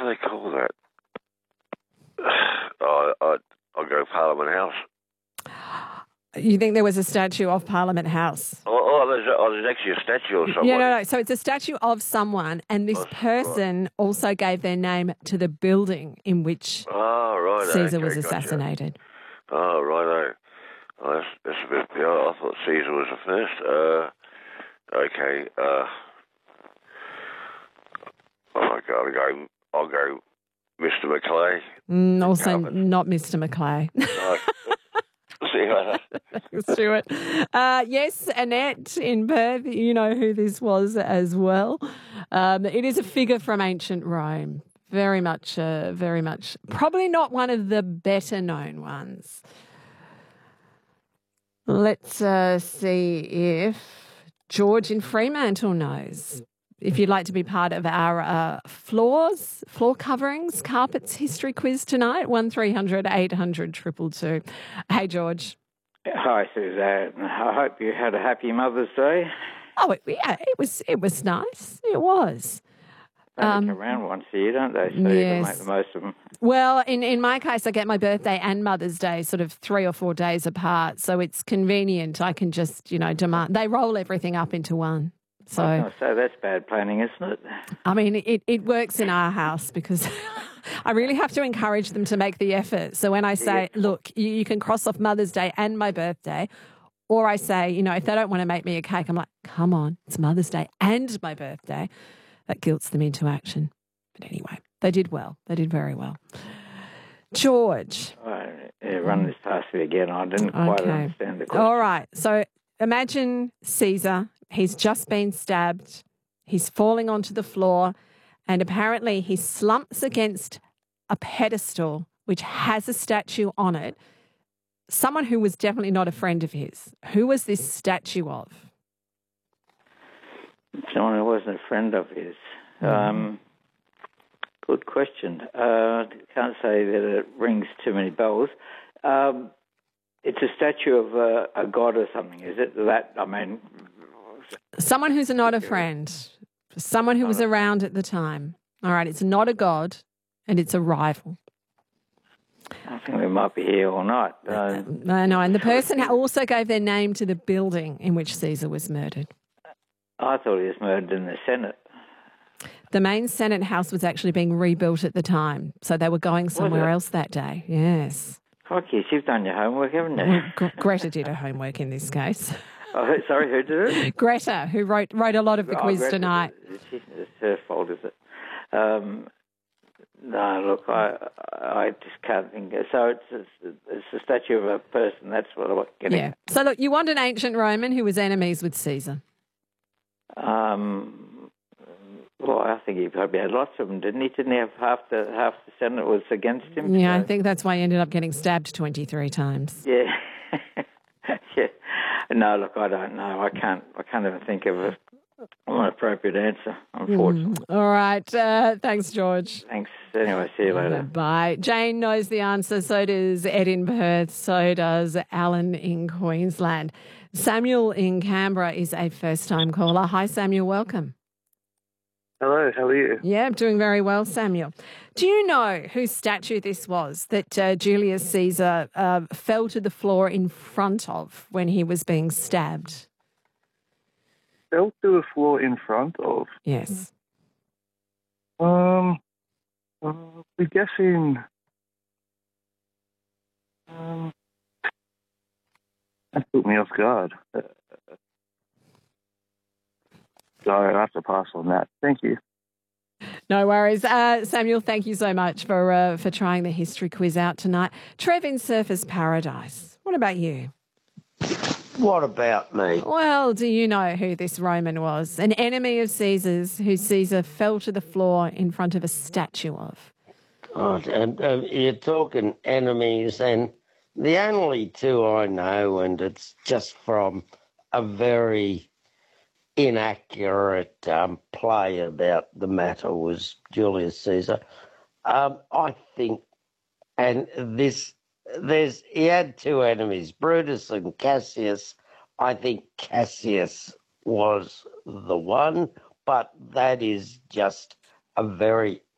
they call that? I'll go Parliament House. You think there was a statue of Parliament House? There's actually a statue of someone. Yeah, no. So it's a statue of someone, and this person also gave their name to the building in which Caesar was assassinated. Gotcha. Oh, righto. Oh, that's a bit. I thought Caesar was the first. Okay. I'll go Mr. Macleay. Also not Mr. Macleay. No. See you later. Thanks, Stuart. Yes, Annette in Perth, you know who this was as well. It is a figure from ancient Rome. Very much, probably not one of the better known ones. Let's see if George in Fremantle knows. If you'd like to be part of our floor coverings, carpets history quiz tonight, 1300 800 222. Hey, George. Hi, Suzanne. I hope you had a happy Mother's Day. Oh, yeah, it was nice. It was. They come around once a year, don't they? So you can make the most of them. Well, in my case, I get my birthday and Mother's Day sort of 3 or 4 days apart, so it's convenient. I can just, demand. They roll everything up into one. So I was going to say, that's bad planning, isn't it? I mean, it works in our house because I really have to encourage them to make the effort. So when I say, look, you can cross off Mother's Day and my birthday, or I say, if they don't want to make me a cake, I'm like, come on, it's Mother's Day and my birthday. That guilts them into action. But anyway, they did well. They did very well. George. Run this past me again. I didn't quite understand the question. All right. So imagine Caesar. He's just been stabbed. He's falling onto the floor, and apparently he slumps against a pedestal which has a statue on it. Someone who was definitely not a friend of his. Who was this statue of? Someone who wasn't a friend of his. Good question. Can't say that it rings too many bells. It's a statue of a god or something, is it? Someone who's not a friend. Someone who was around at the time. All right, it's not a god, and it's a rival. I think we might be here all night. No, and the person also gave their name to the building in which Caesar was murdered. I thought he was murdered in the Senate. The main Senate house was actually being rebuilt at the time, so they were going somewhere else that day. Yes. Crikey, you've done your homework, haven't you? Well, Greta did her homework in this case. Oh, sorry, who did it? Greta, who wrote a lot of the quiz Greta, tonight. It's her fault, is it? No, look, I just can't think. So it's a statue of a person. That's what I'm getting. Yeah. So look, you want an ancient Roman who was enemies with Caesar. Well, I think he probably had lots of them, didn't he? Didn't he have half the Senate was against him? Yeah, so I think that's why he ended up getting stabbed 23 times. Yeah. Yeah. No, look, I don't know. I can't even think of an appropriate answer, unfortunately. All right. Thanks, George. Thanks. Anyway, see you later. Bye. Jane knows the answer. So does Ed in Perth. So does Alan in Queensland. Samuel in Canberra is a first-time caller. Hi, Samuel. Welcome. Hello, how are you? Yeah, I'm doing very well, Samuel. Do you know whose statue this was that Julius Caesar fell to the floor in front of when he was being stabbed? Fell to the floor in front of? Yes. We're guessing... that put me off guard. Sorry, I have to pass on that. Thank you. No worries. Samuel, thank you so much for trying the history quiz out tonight. Trev in Surfers Paradise. What about you? What about me? Well, do you know who this Roman was? An enemy of Caesar's who Caesar fell to the floor in front of a statue of. God, you're talking enemies, and the only two I know, and it's just from a very inaccurate play about the matter, was Julius Caesar. I think, and he had two enemies, Brutus and Cassius. I think Cassius was the one, but that is just a very